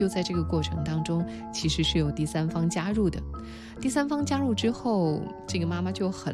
又在这个过程当中其实是有第三方加入的。第三方加入之后，这个妈妈就很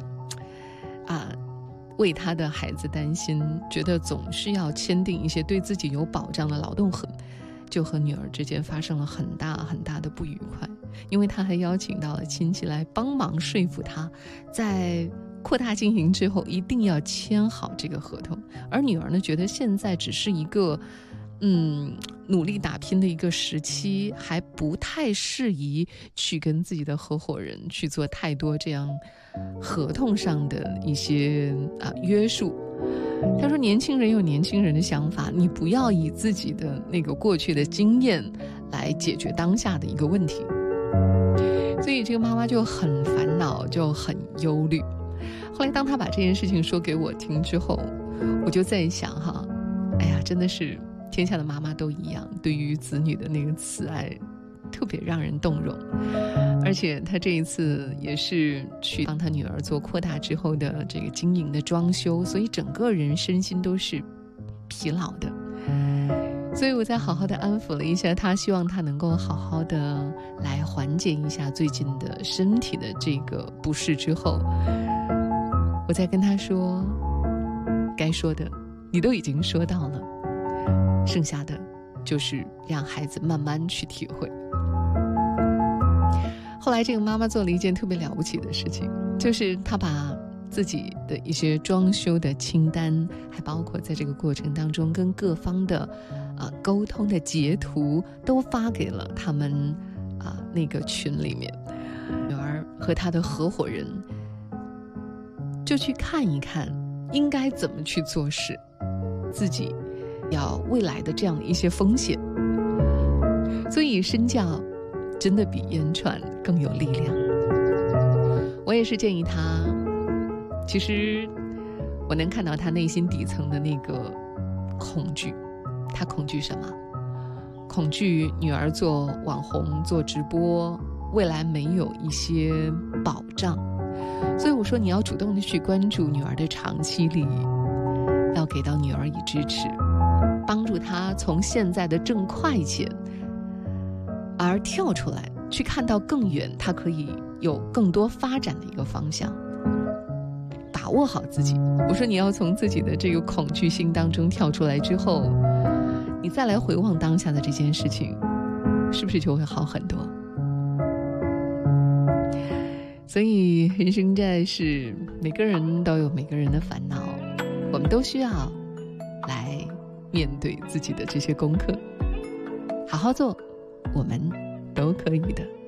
为她的孩子担心，觉得总是要签订一些对自己有保障的劳动合同，就和女儿之间发生了很大很大的不愉快。因为她还邀请到了亲戚来帮忙说服她，在扩大经营之后一定要签好这个合同。而女儿呢，觉得现在只是一个努力打拼的一个时期，还不太适宜去跟自己的合伙人去做太多这样合同上的一些约束。他说年轻人有年轻人的想法，你不要以自己的那个过去的经验来解决当下的一个问题。所以这个妈妈就很烦恼，就很忧虑。后来当她把这件事情说给我听之后，我就在想哎呀，真的是天下的妈妈都一样，对于子女的那个慈爱特别让人动容。而且他这一次也是去帮他女儿做扩大之后的这个经营的装修，所以整个人身心都是疲劳的。所以我再好好的安抚了一下他，希望他能够好好的来缓解一下最近的身体的这个不适之后，我再跟他说，该说的你都已经说到了，剩下的就是让孩子慢慢去体会。后来这个妈妈做了一件特别了不起的事情，就是她把自己的一些装修的清单，还包括在这个过程当中跟各方的沟通的截图都发给了他们那个群里面。女儿和她的合伙人就去看一看应该怎么去做事，自己要未来的这样的一些风险。所以身教真的比言传更有力量。我也是建议他，其实我能看到他内心底层的那个恐惧。他恐惧什么？恐惧女儿做网红做直播未来没有一些保障。所以我说你要主动的去关注女儿的长期利益，要给到女儿以支持，帮助她从现在的挣快钱而跳出来，去看到更远，她可以有更多发展的一个方向，把握好自己。我说你要从自己的这个恐惧心当中跳出来之后，你再来回望当下的这件事情，是不是就会好很多？所以人生在世，每个人都有每个人的烦恼，我们都需要来面对自己的这些功课，好好做，我们都可以的。